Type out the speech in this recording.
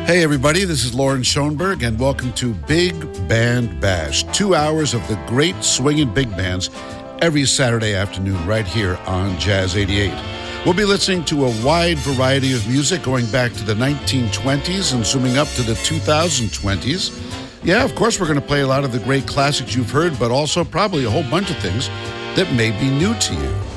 Hey everybody, this is Lauren Schoenberg and welcome to Big Band Bash. 2 hours of the great swinging big bands every Saturday afternoon right here on Jazz 88. We'll be listening to a wide variety of music going back to the 1920s and zooming up to the 2020s. Yeah, of course we're going to play a lot of the great classics you've heard, but also probably a whole bunch of things that may be new to you.